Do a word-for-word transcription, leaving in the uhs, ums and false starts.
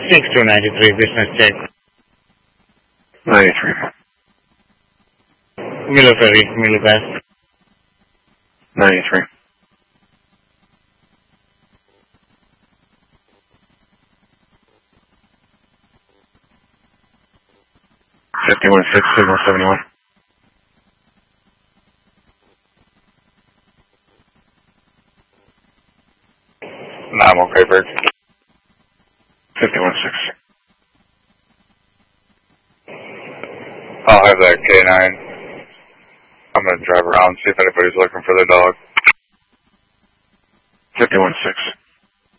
six two nine three, business check. ninety-three. Milo Ferry, Milo Pass. ninety-three. fifty-one six, signal seventy-one. I'm okay, Bird. fifty-one six. I'll have that K nine. I'm going to drive around, see if anybody's looking for the dog. fifty-one six.